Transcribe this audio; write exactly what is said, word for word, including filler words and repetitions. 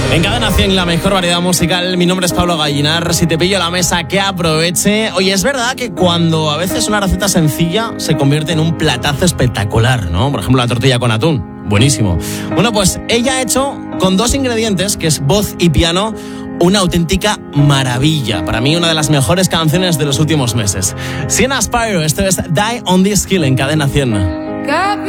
En Cadena cien, la mejor variedad musical. Mi nombre es Pablo Gallinar. Si te pillo la mesa, que aproveche. Oye, es verdad que cuando a veces una receta sencilla se convierte en un platazo espectacular, ¿no? Por ejemplo, la tortilla con atún. Buenísimo. Bueno, pues ella ha hecho con dos ingredientes, que es voz y piano, una auténtica maravilla. Para mí, una de las mejores canciones de los últimos meses. Sienna Spiro, esto es Die on This Hill en Cadena cien.